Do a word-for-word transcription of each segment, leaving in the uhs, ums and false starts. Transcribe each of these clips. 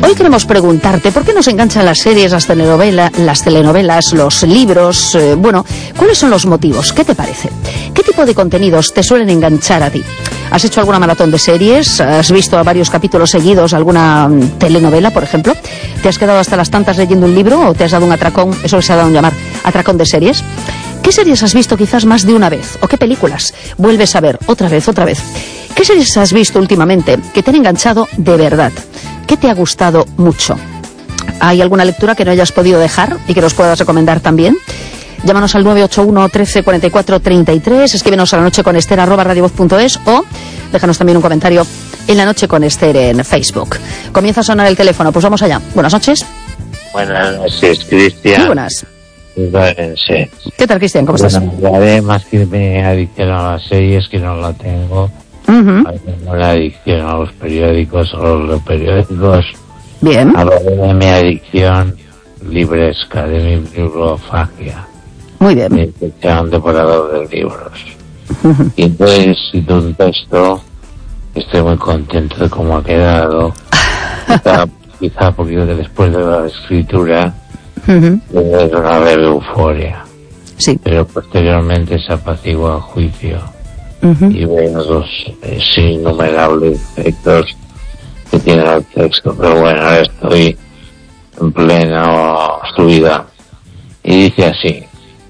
Hoy queremos preguntarte, ¿por qué nos enganchan las series, las telenovelas, las telenovelas, los libros? Eh, bueno, ¿cuáles son los motivos? ¿Qué te parece? ¿Qué tipo de contenidos te suelen enganchar a ti? ¿Has hecho alguna maratón de series? ¿Has visto varios capítulos seguidos, alguna telenovela, por ejemplo? ¿Te has quedado hasta las tantas leyendo un libro o te has dado un atracón, eso que se ha dado a llamar atracón de series? ¿Qué series has visto quizás más de una vez? ¿O qué películas vuelves a ver otra vez, otra vez? ¿Qué series has visto últimamente que te han enganchado de verdad? ¿Qué te ha gustado mucho? ¿Hay alguna lectura que no hayas podido dejar y que nos puedas recomendar también? Llámanos al nueve ocho uno, trece, cuarenta y cuatro, treinta y tres, escríbenos a la noche con Ester arroba radiovoz punto es o déjanos también un comentario en La Noche con Ester en Facebook. Comienza a sonar el teléfono, pues vamos allá. Buenas noches. Buenas noches, Cristian. Muy buenas. Sí. ¿Qué tal, Cristian? ¿Cómo estás? Bueno, además que me adicción a las series, que no la tengo. Uh-huh. Tengo la adicción a los periódicos o los periódicos. Bien. Hablaré de mi adicción libresca, de mi bibliofagia. Muy bien. Mi adicción devorador de libros. Uh-huh. Y entonces, si tú un texto, estoy muy contento de cómo ha quedado. quizá, quizá porque después de la escritura Uh-huh. es una breve euforia. Sí. Pero posteriormente se apacigua el juicio. Uh-huh. Y ven los eh, innumerables efectos que tiene el texto. Pero bueno, ahora estoy en plena subida. Y dice así: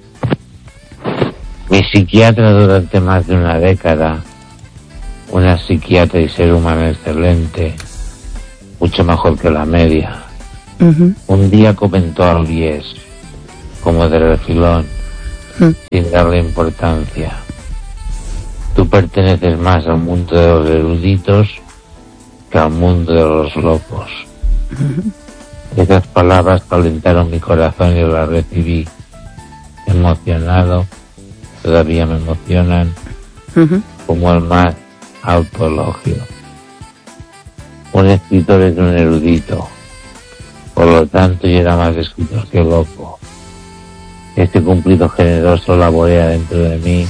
mi psiquiatra durante más de una década, una psiquiatra y ser humano excelente, mucho mejor que la media, Uh-huh. un día comentó al Bies, como de refilón, Uh-huh. sin darle importancia: tú perteneces más al mundo de los eruditos que al mundo de los locos. Uh-huh. Esas palabras calentaron mi corazón y las recibí emocionado, todavía me emocionan, uh-huh, como el más alto elogio. Un escritor es un erudito, por lo tanto yo era más escritor que loco. Este cumplido generoso laborea dentro de mí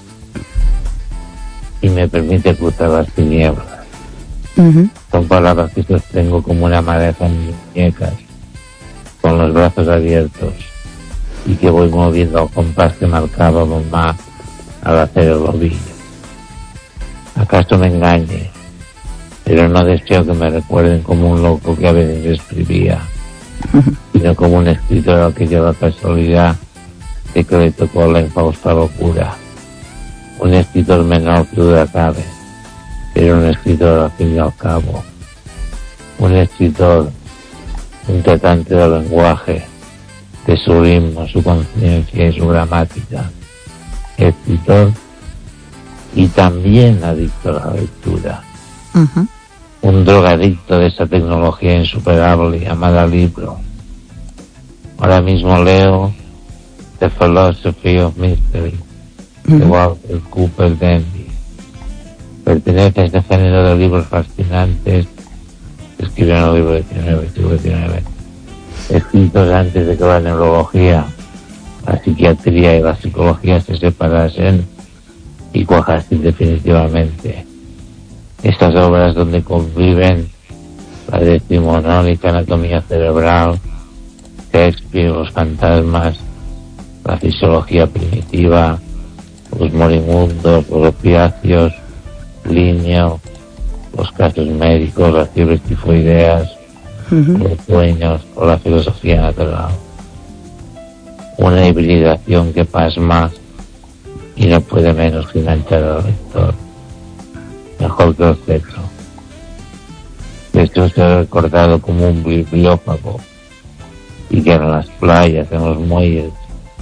y me permite cruzar las tinieblas. Uh-huh. Son palabras que sostengo como una maleza en mis muñecas, con los brazos abiertos, y que voy moviendo al compás que marcaba mamá al hacer el ovillo. ¿Acaso me engañe? Pero no deseo que me recuerden como un loco que a veces escribía, uh-huh, sino como un escritor al que dio la casualidad de que le tocó la infausta locura. Un escritor menor que duda cabe, pero un escritor al fin y al cabo. Un escritor, un tratante del lenguaje, de su ritmo, su conciencia y su gramática. Escritor y también adicto a la lectura. Uh-huh. Un drogadicto de esa tecnología insuperable llamada libro. Ahora mismo leo The Philosophy of Mystery, uh-huh, de Walter Cooper Dandy. Pertenece a este género de libros fascinantes que escribieron en el libro diecinueve, siglo diecinueve, escritos antes de que la neurología, la psiquiatría y la psicología se separasen y cuajasen definitivamente. Estas obras donde conviven la decimonónica anatomía cerebral, Shakespeare, los fantasmas, la fisiología primitiva, los morimundos, los opiáceos, Linneo, los casos médicos, las fiebres tifoideas, uh-huh, los sueños o la filosofía natural. Una hibridación que pasma y no puede menos que enganchar al lector. Mejor que el sexo. Esto se ha recordado como un bibliófago, y que en las playas, en los muelles,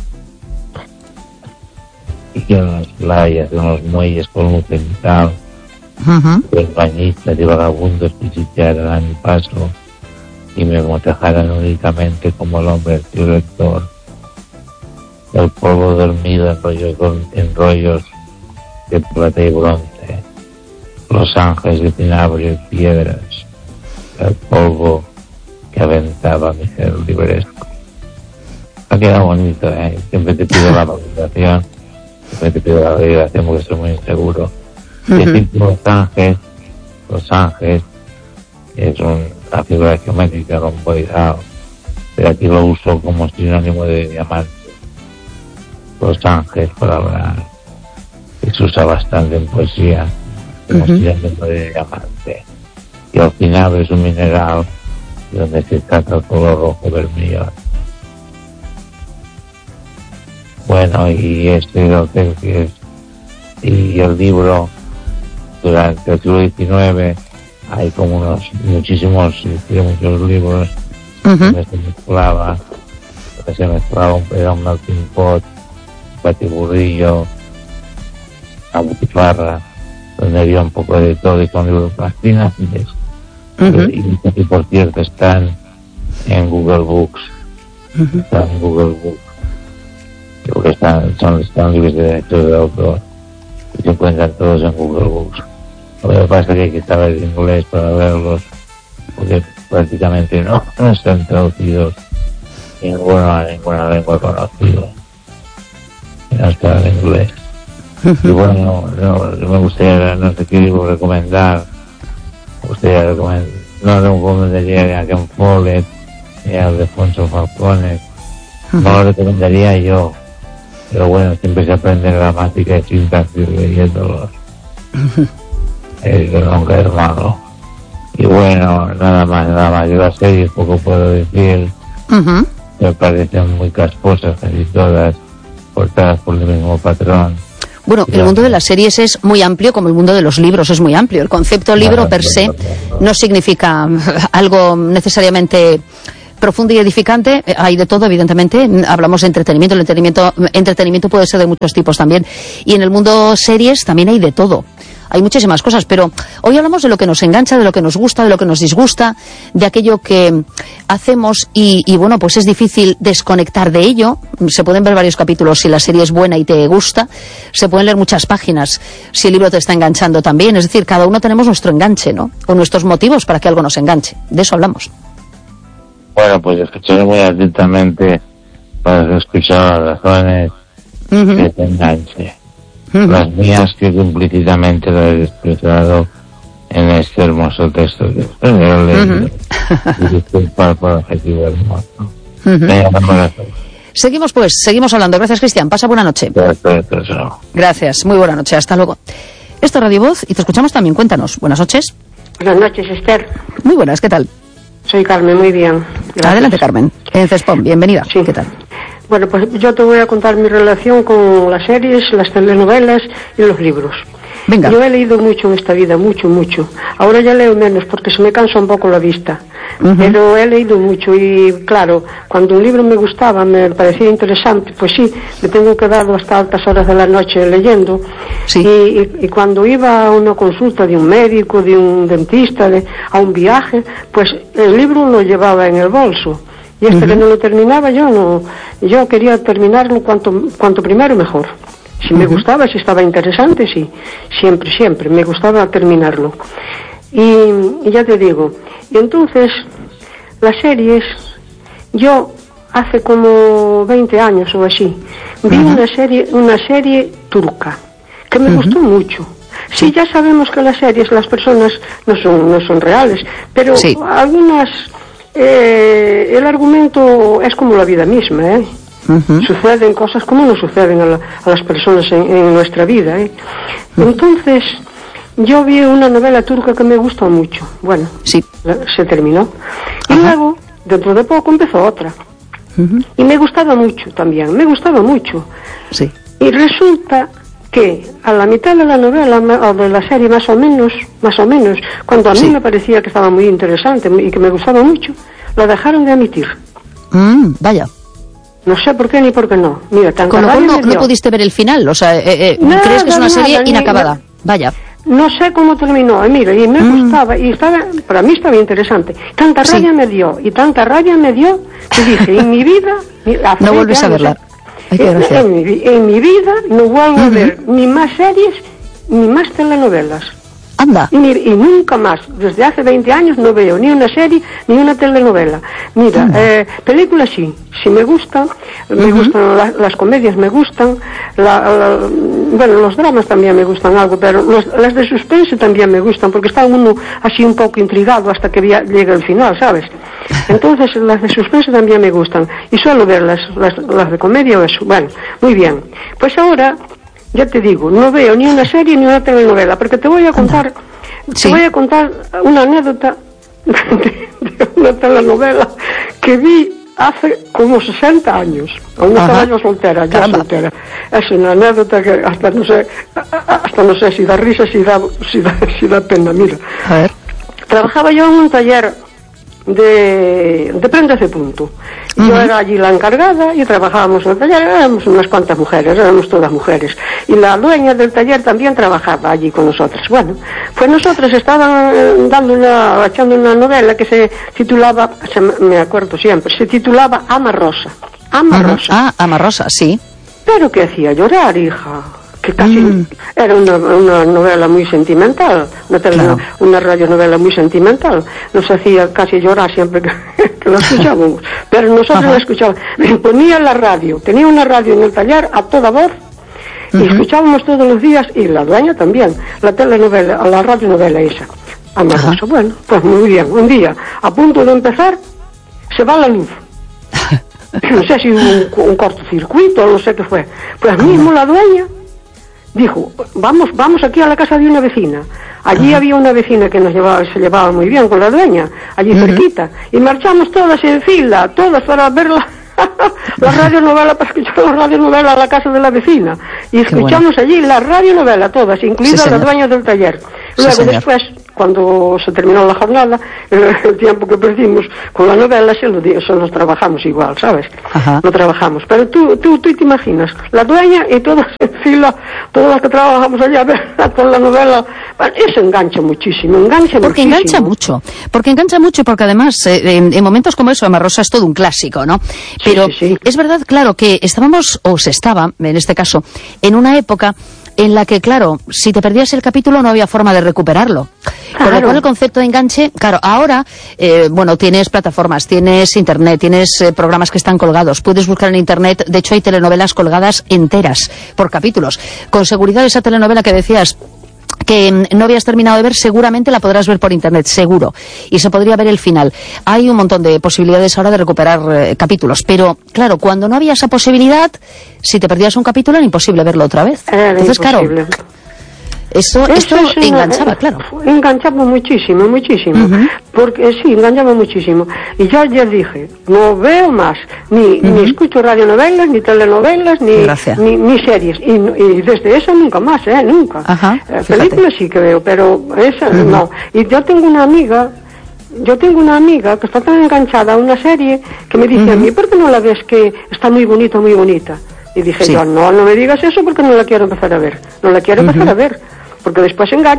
y que en las playas, en los muelles con luz cenital, uh-huh, los bañistas y vagabundos pisotearan a mi paso y me motejaran únicamente como el hombre el lector. El polvo dormido en rollos, en rollos de plata y bronce, los ángeles de cinabrio y piedras, el polvo que aventaba mi ser libresco. Ha quedado bonito, ¿eh? Siempre te pido la validación, siempre te pido la validación porque soy muy inseguro. Uh-huh. Decir que Los Ángeles, Los Ángeles es un la figura geométrica romboidal, pero aquí lo uso como sinónimo de diamante. Los ángeles, por hablar, que se usa bastante en poesía como uh-huh. sinónimo de diamante. Y al final es un mineral donde se trata el color rojo vermellón. Bueno, y este hotel que es, y el libro, durante el siglo diecinueve hay como unos muchísimos, muchos libros uh-huh. donde se mezclaba, donde se mezclaba un pedón, un melting pot, un batiburrillo, una butifarra, donde había un poco de todo, y son libros fascinantes. Uh-huh. Y, y por cierto están en Google Books, uh-huh. están en Google Books, creo que están, son, están libres de derechos de autor y se encuentran todos en Google Books. Lo que pasa es que hay que saber inglés para verlos, porque prácticamente no, no están traducidos en ninguna, ninguna lengua conocida, no están en inglés. Uh-huh. Y bueno, no, no me gustaría, no sé qué libro recomendar. Usted no recomendaría a Ken Follett ni a Alfonso Falcone, uh-huh. no lo recomendaría yo, pero bueno, siempre se aprende gramática y sintaxis leyéndolos. Uh-huh. Es nunca es malo. Y bueno, nada más, nada más. Yo las series poco puedo decir. Uh-huh. Me parecen muy casposas casi todas, portadas por el mismo patrón. Bueno, el mundo de las series es muy amplio, como el mundo de los libros es muy amplio. El concepto libro per se no significa algo necesariamente profundo y edificante. Hay de todo, evidentemente. Hablamos de entretenimiento. El entretenimiento, entretenimiento puede ser de muchos tipos también. Y en el mundo series también hay de todo. Hay muchísimas cosas, pero hoy hablamos de lo que nos engancha, de lo que nos gusta, de lo que nos disgusta, de aquello que hacemos y, y bueno, pues es difícil desconectar de ello. Se pueden ver varios capítulos si la serie es buena y te gusta, se pueden leer muchas páginas si el libro te está enganchando también, es decir, cada uno tenemos nuestro enganche, ¿no? O nuestros motivos para que algo nos enganche. De eso hablamos. Bueno, pues escucharé muy atentamente para escuchar las razones uh-huh. que te enganche. Uh-huh. Las mías que implícitamente lo he expresado en este hermoso texto que he leído uh-huh. y disculpar por el objetivo hermoso. Uh-huh. Venga, seguimos pues, seguimos hablando. Gracias, Cristian. Pasa buena noche. Gracias, Gracias, muy buena noche. Hasta luego. Esto es Radio Voz y te escuchamos también. Cuéntanos. Buenas noches. Buenas noches, Esther. Muy buenas, ¿qué tal? Soy Carmen, muy bien. Gracias. Adelante, Carmen. En Cespón, bienvenida. Sí. ¿Qué tal? Bueno, pues yo te voy a contar mi relación con las series, las telenovelas y los libros. Venga. Yo he leído mucho en esta vida, mucho, mucho. Ahora ya leo menos porque se me cansa un poco la vista. Uh-huh. Pero he leído mucho y, claro, cuando un libro me gustaba, me parecía interesante, pues sí, me tengo que dar hasta altas horas de la noche leyendo. Sí. Y, y, y cuando iba a una consulta de un médico, de un dentista, de, a un viaje, pues el libro lo llevaba en el bolso. Y hasta uh-huh. que no lo terminaba, yo no, yo quería terminarlo cuanto, cuanto primero mejor. Si uh-huh. me gustaba, si estaba interesante, sí, siempre, siempre, me gustaba terminarlo. Y, y ya te digo, y entonces, las series, yo hace como veinte años o así, vi uh-huh. una serie, una serie turca, que me uh-huh. gustó mucho. Sí, ya sabemos que las series, las personas no son, no son reales, pero sí. algunas... Eh, el argumento es como la vida misma, ¿eh? Uh-huh. Suceden cosas como no suceden a, la, a las personas en, en nuestra vida, ¿eh? Uh-huh. Entonces, yo vi una novela turca que me gustó mucho. Bueno, sí. la, se terminó. Y uh-huh. luego, dentro de poco, empezó otra. Uh-huh. Y me gustaba mucho también, me gustaba mucho. Sí. Y resulta que a la mitad de la novela o de la serie más o menos, más o menos, cuando a mí sí. me parecía que estaba muy interesante y que me gustaba mucho, lo dejaron de emitir. Mm, vaya. No sé por qué ni por qué no. Mira, tan Con lo cual no, no pudiste ver el final, o sea, eh, eh, nada, crees que es una serie nada, inacabada. Ni, vaya. No sé cómo terminó, eh, mira, y me mm. gustaba, y estaba, para mí estaba interesante. Tanta sí. rabia me dio, y tanta rabia me dio, que dije, en mi vida... No vuelves a verla. Ay, en, en, mi, en mi vida no vuelvo uh-huh. a ver ni más series ni más telenovelas. Anda. Y, y nunca más, desde hace veinte años no veo ni una serie ni una telenovela. Mira, eh, películas sí, sí me gustan, uh-huh. me gustan la, las comedias, me gustan, la, la, bueno, los dramas también me gustan algo, pero los, las de suspense también me gustan, porque está uno así un poco intrigado hasta que via, llegue el final, ¿sabes? Entonces las de suspense también me gustan, y suelo ver las, las, las de comedia o eso. Bueno, muy bien. Pues ahora, ya te digo, no veo ni una serie ni una telenovela, porque te voy a contar, ¿sí? Te voy a contar una anécdota de, de una telenovela que vi hace como sesenta años. Aún estaba yo soltera, ya soltera. Es una anécdota que hasta no sé, hasta no sé si da risa, si da, si da, si da pena. Mira, a ver. Trabajaba yo en un taller de, de prendas de punto. Uh-huh. Yo era allí la encargada y trabajábamos en el taller, éramos unas cuantas mujeres, éramos todas mujeres. Y la dueña del taller también trabajaba allí con nosotras. Bueno, pues nosotros estaban eh, dando una, echando una novela que se titulaba, se, me acuerdo siempre, se titulaba Ama Rosa. Ama uh-huh. Rosa. Ah, Ama Rosa, sí. Pero que hacía llorar, hija. Que casi mm. era una, una novela muy sentimental, una, tele, claro. una radionovela muy sentimental. Nos hacía casi llorar siempre que, que la escuchábamos. Pero nosotros Ajá. la escuchábamos. Me ponía la radio, tenía una radio en el taller a toda voz, uh-huh. y escuchábamos todos los días, y la dueña también, la telenovela, la radionovela esa. Ama Rosa. Bueno, pues muy bien. Un día, a punto de empezar, se va la luz. No sé si un, un cortocircuito o no sé qué fue. Pues mismo la dueña dijo, vamos vamos aquí a la casa de una vecina. Allí uh-huh. había una vecina que nos llevaba, se llevaba muy bien con la dueña, allí uh-huh. cerquita, y marchamos todas en fila, todas para ver la, la radionovela, para escuchar la radionovela a la casa de la vecina, y escuchamos bueno. allí la radionovela todas, incluida sí, la dueña del taller. Luego sí, después, cuando se terminó la jornada, el, el tiempo que perdimos con la novela se lo, se lo trabajamos igual, ¿sabes? Ajá. Lo trabajamos. Pero tú, tú, tú te imaginas, la dueña y todas en fila, todas las que trabajamos allá con la novela, bueno, eso engancha muchísimo, engancha porque muchísimo. engancha mucho, porque engancha mucho y porque además eh, en, en momentos como eso, Ama Rosa es todo un clásico, ¿no? Pero sí, sí, sí. es verdad, claro, que estábamos, o se estaba, en este caso, en una época en la que, claro, si te perdías el capítulo no había forma de recuperarlo. Claro. Con lo cual el concepto de enganche, claro, ahora, eh, bueno, tienes plataformas, tienes internet, tienes eh, programas que están colgados, puedes buscar en internet, de hecho hay telenovelas colgadas enteras por capítulos. Con seguridad esa telenovela que decías que no habías terminado de ver, seguramente la podrás ver por internet, seguro, y se podría ver el final. Hay un montón de posibilidades ahora de recuperar eh, capítulos, pero claro, cuando no había esa posibilidad, si te perdías un capítulo era imposible verlo otra vez. Era Entonces, imposible. claro, eso, esto es una, enganchaba, claro. Enganchaba muchísimo, muchísimo. Uh-huh. Porque sí, enganchaba muchísimo. Y yo ya dije, no veo más, ni, uh-huh. ni escucho radionovelas, ni telenovelas, ni, ni, ni series. Y, y desde eso nunca más, ¿eh? Nunca. Ajá, eh, películas sí que veo, pero esa uh-huh. no. Y yo tengo una amiga, yo tengo una amiga que está tan enganchada a una serie que me dice uh-huh. a mí, ¿por qué no la ves que está muy bonita, muy bonita? Y dije sí. yo, no, no me digas eso porque no la quiero empezar a ver. No la quiero empezar uh-huh. a ver. Porque después engancha.